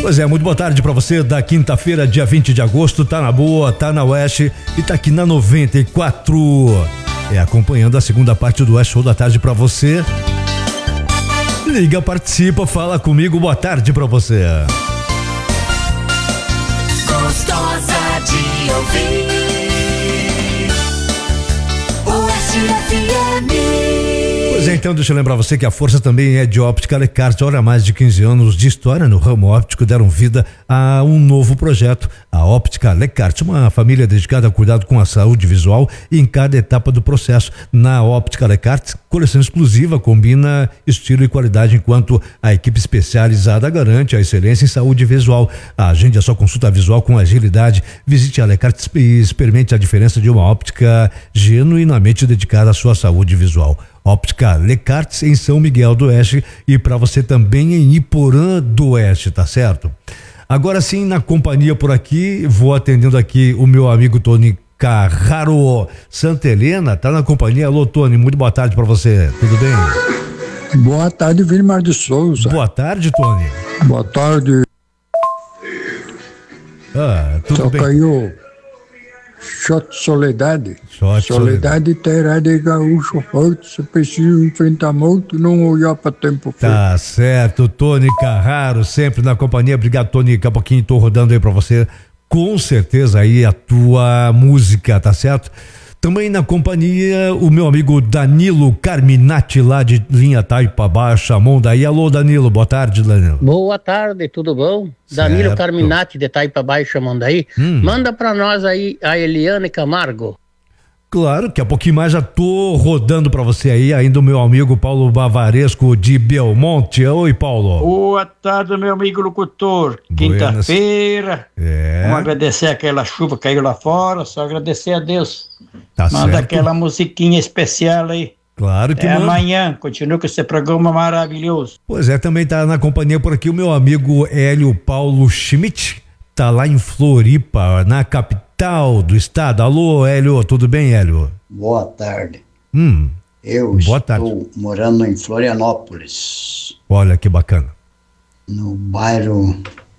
Pois é, muito boa tarde pra você da quinta-feira, dia 20 de agosto, tá na boa, tá na Oeste e tá aqui na 94. Acompanhando a segunda parte do Oeste Show da tarde pra você. Liga, participa, fala comigo, boa tarde pra você. Gostosa de ouvir Oeste FM. Pois é, então deixa eu lembrar você que a força também é de Óptica Lecarte. Olha, mais de 15 anos de história no ramo óptico deram vida a um novo projeto, a Óptica Lecarte, uma família dedicada ao cuidado com a saúde visual em cada etapa do processo. Na Óptica Lecarte, coleção exclusiva combina estilo e qualidade, enquanto a equipe especializada garante a excelência em saúde visual. Agende a sua consulta visual com agilidade. Visite a Lecarte e experimente a diferença de uma óptica genuinamente dedicada à sua saúde visual. Óptica Lecarte em São Miguel do Oeste e para você também em Iporã do Oeste, tá certo? Agora sim, na companhia por aqui, vou atendendo aqui o meu amigo Tony Carraro Santa Helena, tá na companhia. Alô, Tony, muito boa tarde para você, tudo bem? Boa tarde, Vilmar de Souza. Boa tarde, Tony. Boa tarde. Tudo bem? Caiu Shot Soledade. Soledade terá de gaúcho forte, se preciso enfrentar muito, não olhar para tempo feio. Tá certo, Tony Carraro, sempre na companhia. Obrigado, Tony. Daqui a pouquinho tô rodando aí pra você, com certeza aí a tua música, tá certo? Também na companhia o meu amigo Danilo Carminati, lá de Linha Taipa Baixa, Mondaí. Alô, Danilo, boa tarde, Danilo. Boa tarde, tudo bom? Certo. Danilo Carminati de Taipa Baixa, Mondaí. Manda pra nós aí a Eliane Camargo. Claro, que a pouquinho mais já tô rodando pra você aí, ainda o meu amigo Paulo Bavaresco de Belmonte. Oi, Paulo. Boa tarde, meu amigo locutor. Quinta-feira. Vamos agradecer aquela chuva que caiu lá fora, só agradecer a Deus. Tá Manda certo. aquela musiquinha especial aí. Claro que é manda. Amanhã, continua com esse programa maravilhoso. Pois é, também tá na companhia por aqui o meu amigo Hélio Paulo Schmidt, tá lá em Floripa, na capital do estado. Alô, Hélio, tudo bem, Hélio? Boa tarde. Boa estou tarde. morando em Florianópolis. Olha que bacana. No bairro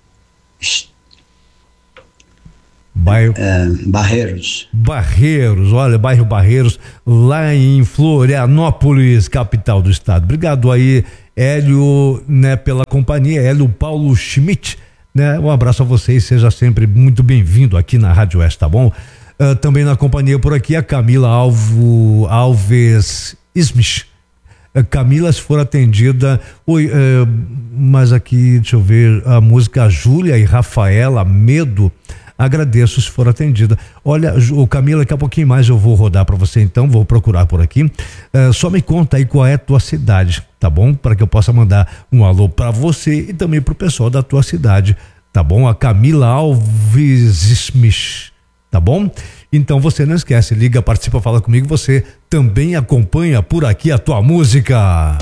Barreiros. Barreiros, olha, bairro Barreiros, lá em Florianópolis, capital do estado. Obrigado aí, Hélio, né, pela companhia. Hélio Paulo Schmidt, né? Um abraço a vocês, seja sempre muito bem-vindo aqui na Rádio Oeste, tá bom? Também na companhia por aqui a Camila Alves Smith. Camila, se for atendida, mas aqui, deixa eu ver, a música Júlia e Rafaela Medo, agradeço se for atendida. Olha, o Camila, daqui a pouquinho mais eu vou rodar para você, então vou procurar por aqui. Só me conta aí qual é a tua cidade, tá bom? Para que eu possa mandar um alô para você e também pro pessoal da tua cidade, tá bom? A Camila Alves Smith, tá bom? Então você não esquece, liga, participa, fala comigo, você também acompanha por aqui a tua música.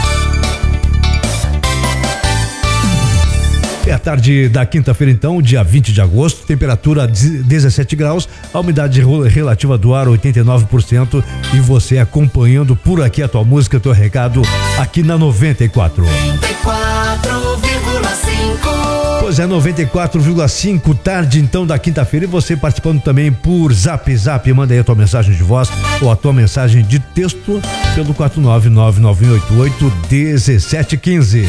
É a tarde da quinta-feira, então, dia 20 de agosto, temperatura 17 graus, a umidade relativa do ar 89% e você acompanhando por aqui a tua música, teu recado aqui na 94. 94,5. Pois é, 94,5, tarde então da quinta-feira, e você participando também por Zap, manda aí a tua mensagem de voz ou a tua mensagem de texto pelo 49991881715.